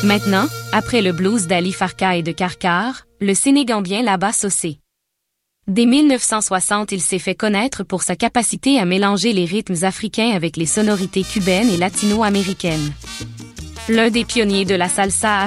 Maintenant, après le blues d'Ali Farka et de Karkar, le Sénégambien Laba Sossé. Dès 1960, il s'est fait connaître pour sa capacité à mélanger les rythmes africains avec les sonorités cubaines et latino-américaines. L'un des pionniers de la salsa